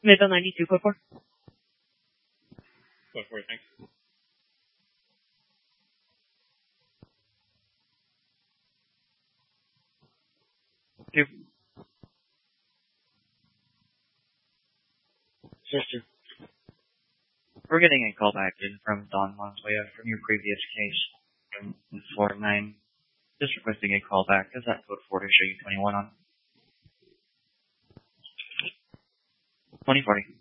Middle 92, code 4. Code 4, thanks. Two. Sister. We're getting a call back in from Don Montoya from your previous case from floor 9. Just requesting a call back. Is that code 4 to show you 21 on? 2040.